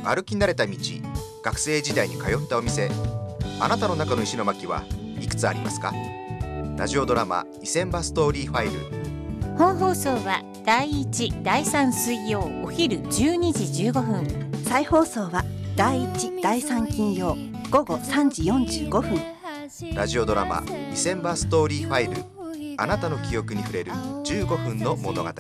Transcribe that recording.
歩き慣れた道、学生時代に通ったお店、あなたの中の石巻はいくつありますか？ラジオドラマ伊勢場ストーリーファイル。 本放送は第1、第3水曜お昼12時15分。 再放送は第1、第3金曜午後3時45分。 ラジオドラマ伊勢場ストーリーファイル、あなたの記憶に触れる15分の物語。